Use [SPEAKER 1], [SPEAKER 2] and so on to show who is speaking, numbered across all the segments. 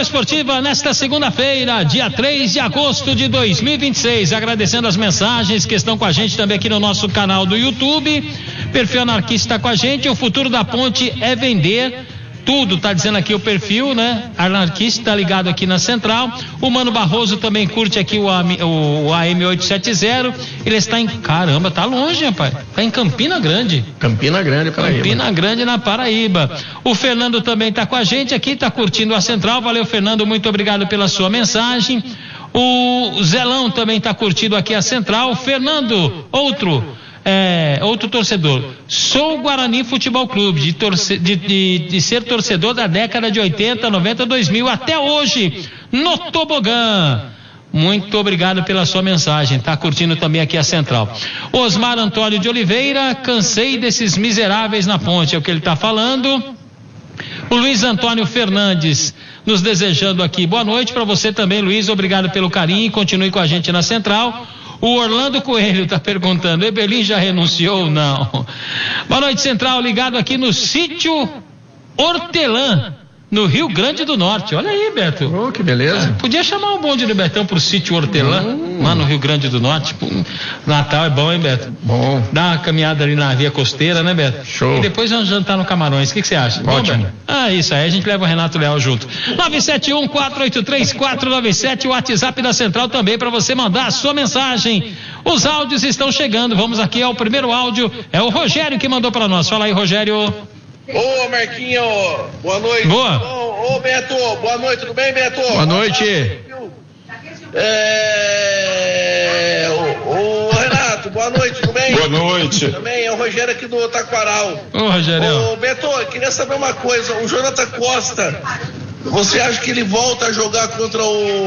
[SPEAKER 1] Esportiva nesta segunda-feira, dia 3 de agosto de 2026. Agradecendo as mensagens que estão com a gente também aqui no nosso canal do YouTube. Perfil Anarquista com a gente. O futuro da ponte é vender tudo, tá dizendo aqui o perfil, né? Anarquista tá ligado aqui na central. O Mano Barroso também curte aqui o AM870. Ele está em, caramba, tá longe, rapaz. Tá em Campina Grande.
[SPEAKER 2] Campina Grande, Paraíba.
[SPEAKER 1] Campina Grande, na Paraíba. O Fernando também tá com a gente aqui, tá curtindo a central. Valeu, Fernando, muito obrigado pela sua mensagem. O Zelão também tá curtindo aqui a central. Fernando, outro torcedor. Sou o Guarani Futebol Clube, de ser torcedor da década de 80, 90, 2000 até hoje, no tobogã. Muito obrigado pela sua mensagem. Tá curtindo também aqui a central. Osmar Antônio de Oliveira, cansei desses miseráveis na ponte, é o que ele tá falando. O Luiz Antônio Fernandes nos desejando aqui boa noite para você também, Luiz, obrigado pelo carinho, continue com a gente na central. O Orlando Coelho está perguntando, Eberlin já renunciou ou não? Boa noite, central, ligado aqui no sítio Hortelã, no Rio Grande do Norte. Olha aí, Beto.
[SPEAKER 2] Oh, que beleza.
[SPEAKER 1] Podia chamar o bonde do Betão pro sítio Hortelã, lá no Rio Grande do Norte. Natal é bom, hein, Beto?
[SPEAKER 2] Bom.
[SPEAKER 1] Dá uma caminhada ali na via costeira, né, Beto?
[SPEAKER 2] Show.
[SPEAKER 1] E depois vamos jantar no Camarões. O que você acha?
[SPEAKER 2] Ótimo.
[SPEAKER 1] Bom, isso aí, a gente leva o Renato Leal junto. 971-483-497, o WhatsApp da Central também para você mandar a sua mensagem. Os áudios estão chegando. Vamos aqui ao primeiro áudio. É o Rogério que mandou para nós. Fala aí, Rogério.
[SPEAKER 3] Ô, Marquinho, boa noite.
[SPEAKER 1] Boa.
[SPEAKER 3] Ô, Beto, boa noite, tudo bem, Beto?
[SPEAKER 2] Boa noite.
[SPEAKER 3] Ô, Renato, boa noite, tudo bem?
[SPEAKER 4] Boa noite.
[SPEAKER 3] Também é o Rogério aqui do Taquaral.
[SPEAKER 1] Ô, Rogério.
[SPEAKER 3] Ô, Beto, eu queria saber uma coisa, o Jonathan Costa, você acha que ele volta a jogar contra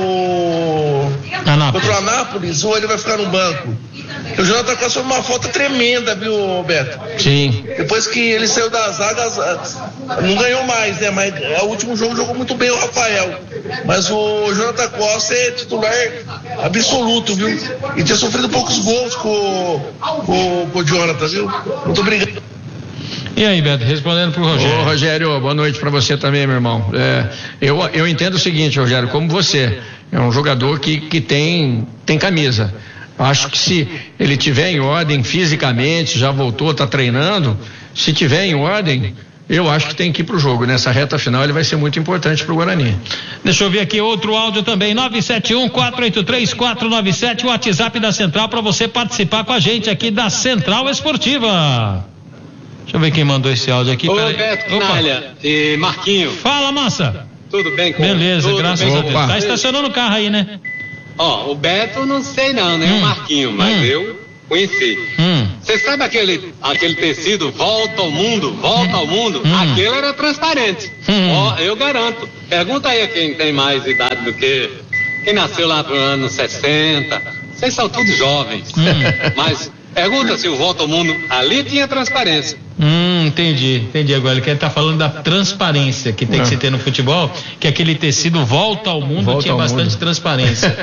[SPEAKER 3] o Anápolis ou ele vai ficar no banco? O Jonathan Costa foi uma falta tremenda, viu, Beto?
[SPEAKER 2] Sim.
[SPEAKER 3] Depois que ele saiu da zaga, não ganhou mais, né? Mas o último jogo jogou muito bem o Rafael. Mas o Jonathan Costa é titular absoluto, viu? E tem sofrido poucos gols com o Jonathan, viu? Muito obrigado.
[SPEAKER 1] E aí, Beto, respondendo pro Rogério.
[SPEAKER 2] Ô, Rogério, boa noite para você também, meu irmão. Eu entendo o seguinte, Rogério, como você, é um jogador que tem camisa. Acho que se ele tiver em ordem fisicamente, já voltou, está treinando, se tiver em ordem, eu acho que tem que ir pro jogo. Nessa reta final ele vai ser muito importante pro Guarani.
[SPEAKER 1] Deixa eu ver aqui outro áudio também, 971-483-497, o WhatsApp da Central para você participar com a gente aqui da Central Esportiva. Deixa eu ver quem mandou esse áudio aqui.
[SPEAKER 5] Ô, Beto Quinalha e Marquinho.
[SPEAKER 1] Fala, massa.
[SPEAKER 5] Tudo bem com
[SPEAKER 1] Beleza,
[SPEAKER 5] tudo
[SPEAKER 1] graças a Deus. Tá estacionando o carro aí, né?
[SPEAKER 5] Ó, o Beto não sei não, nem o Marquinho, mas eu conheci. Você sabe aquele tecido volta ao mundo? Aquele era transparente. Ó, eu garanto. Pergunta aí a quem tem mais idade do que quem nasceu lá no ano 60. Vocês são todos jovens. Mas pergunta se o volta ao mundo ali tinha transparência.
[SPEAKER 1] Entendi agora. Ele tá falando da transparência que tem que se ter no futebol, que aquele tecido volta ao mundo tinha bastante transparência.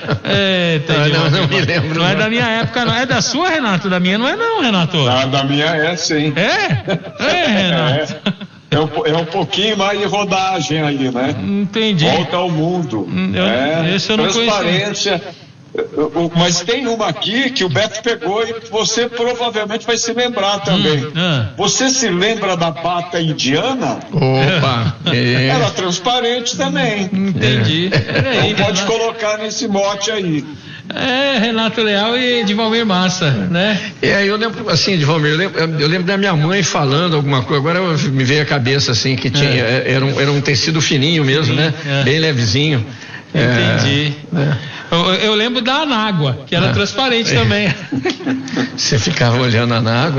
[SPEAKER 2] Não me lembro.
[SPEAKER 1] Não é da minha época, não. É da sua, Renato? Da minha não é não, Renato.
[SPEAKER 4] Da minha é sim.
[SPEAKER 1] Renato.
[SPEAKER 4] É um pouquinho mais de rodagem aí, né?
[SPEAKER 1] Entendi.
[SPEAKER 4] Volta ao mundo.
[SPEAKER 1] Esse eu não
[SPEAKER 4] transparência. Mas tem uma aqui que o Beto pegou e você provavelmente vai se lembrar também. Você se lembra da bata indiana?
[SPEAKER 2] Opa!
[SPEAKER 4] Era transparente também.
[SPEAKER 1] Entendi.
[SPEAKER 4] Então pode colocar nesse mote aí.
[SPEAKER 1] Renato Leal e Divalmir Massa, né?
[SPEAKER 2] Eu lembro, assim, Divalmir, eu lembro da minha mãe falando alguma coisa, agora me veio a cabeça, assim, que tinha, era um tecido fininho mesmo, né? Bem levezinho.
[SPEAKER 1] Entendi. Eu lembro da anágua, que era transparente também.
[SPEAKER 2] Você ficava olhando a anágua?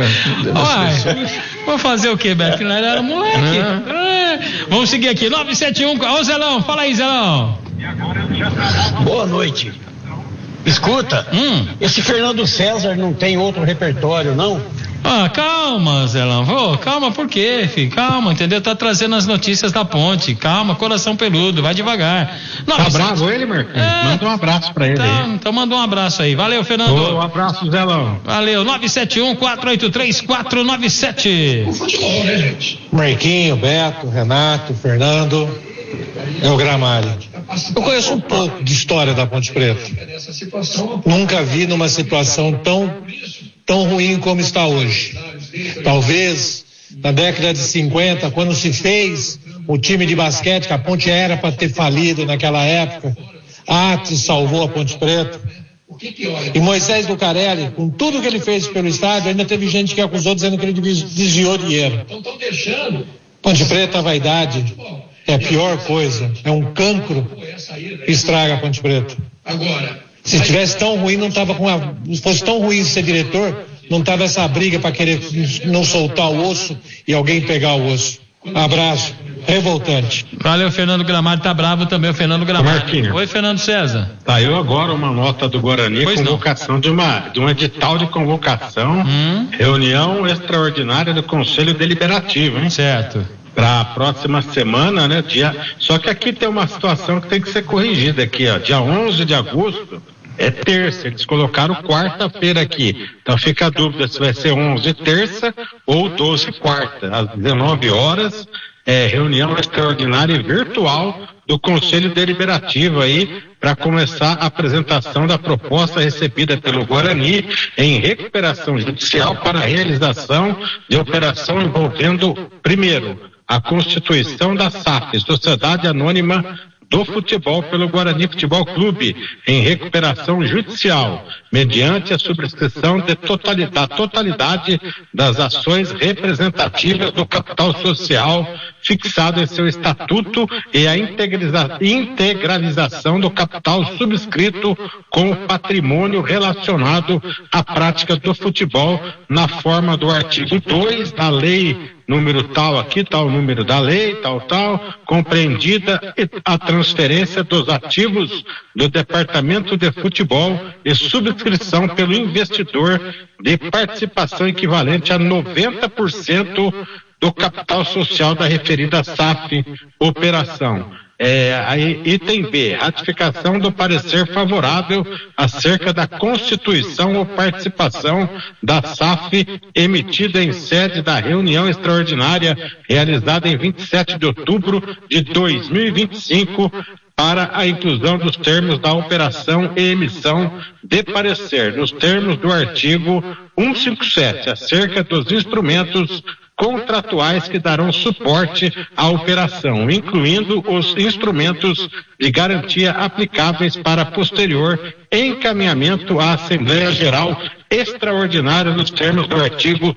[SPEAKER 1] Vou fazer o quê, Beto? Nós era moleque. Vamos seguir aqui, 971. Ô, Zelão, fala aí, Zelão.
[SPEAKER 6] Boa noite. Escuta, esse Fernando César não tem outro repertório, não?
[SPEAKER 1] Calma, Zelão. Calma, por quê, filho? Calma, entendeu? Tá trazendo as notícias da ponte. Calma, coração peludo, vai devagar.
[SPEAKER 6] Tá bravo ele, Marquinhos? Manda um abraço pra ele aí.
[SPEAKER 1] Então manda um abraço aí. Valeu, Fernando.
[SPEAKER 6] Um abraço, Zelão.
[SPEAKER 1] Valeu, 971-483-497.
[SPEAKER 6] Marquinho, Beto, Renato, Fernando.
[SPEAKER 7] É o gramado. Eu conheço um pouco de história da Ponte Preta. Nunca vi numa situação tão ruim como está hoje. Talvez na década de 50, quando se fez o time de basquete, que a Ponte era para ter falido naquela época, Ates salvou a Ponte Preta. E Moisés Lucarelli, com tudo que ele fez pelo estádio, ainda teve gente que acusou dizendo que ele desviou dinheiro. Ponte Preta, a vaidade é a pior coisa, é um cancro que estraga a Ponte Preta. Se tivesse tão ruim, se fosse tão ruim ser diretor, não tava essa briga para querer não soltar o osso e alguém pegar o osso. Abraço. Revoltante.
[SPEAKER 1] Valeu, Fernando Gramado, tá bravo também o Fernando Gramado.
[SPEAKER 8] Marquinhos.
[SPEAKER 1] Oi, Fernando César.
[SPEAKER 8] Saiu agora uma nota do Guarani, convocação de um edital de convocação, reunião extraordinária do Conselho Deliberativo, hein?
[SPEAKER 1] Certo.
[SPEAKER 8] Para a próxima semana, né? Só que aqui tem uma situação que tem que ser corrigida aqui, ó. Dia 11 de agosto é terça, eles colocaram quarta-feira aqui. Então fica a dúvida se vai ser 11 terça ou 12 quarta, às 19 horas. Reunião extraordinária e virtual do Conselho Deliberativo aí para começar a apresentação da proposta recebida pelo Guarani em recuperação judicial para a realização de operação envolvendo, primeiro, a constituição da SAF, Sociedade Anônima do Futebol, pelo Guarani Futebol Clube, em recuperação judicial, mediante a subscrição da totalidade das ações representativas do capital social fixado em seu estatuto e a integralização do capital subscrito com o patrimônio relacionado à prática do futebol na forma do artigo 2 da lei número tal aqui, tal número da lei, tal, compreendida a transferência dos ativos do Departamento de Futebol e subscrição pelo investidor de participação equivalente a 90% do capital social da referida SAF operação. Aí, item B, ratificação do parecer favorável acerca da constituição ou participação da SAF emitida em sede da reunião extraordinária realizada em 27 de outubro de 2025 para a inclusão dos termos da operação e emissão de parecer nos termos do artigo 157 acerca dos instrumentos contratuais que darão suporte à operação, incluindo os instrumentos de garantia aplicáveis para posterior encaminhamento à Assembleia Geral Extraordinária nos termos do artigo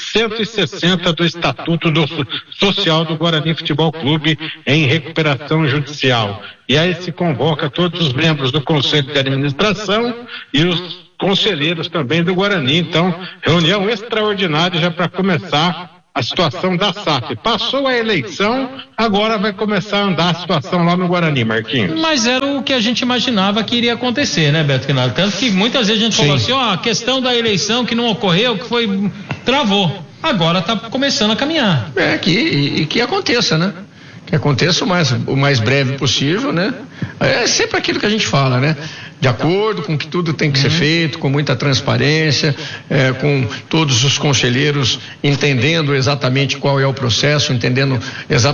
[SPEAKER 8] 160 do Estatuto Social do Guarani Futebol Clube em recuperação judicial. E aí se convoca todos os membros do Conselho de Administração e os conselheiros também do Guarani. Então, reunião extraordinária já para começar a situação da SAF. Passou a eleição, agora vai começar a andar a situação lá no Guarani, Marquinhos.
[SPEAKER 1] Mas era o que a gente imaginava que iria acontecer, né, Beto Quinalha? Tanto que muitas vezes a gente falou assim, a questão da eleição que não ocorreu, que foi, travou. Agora está começando a caminhar.
[SPEAKER 2] Que aconteça, né? Que aconteça o mais breve possível, né? É sempre aquilo que a gente fala, né? De acordo com que tudo tem que ser feito, com muita transparência, com todos os conselheiros entendendo exatamente qual é o processo, entendendo exatamente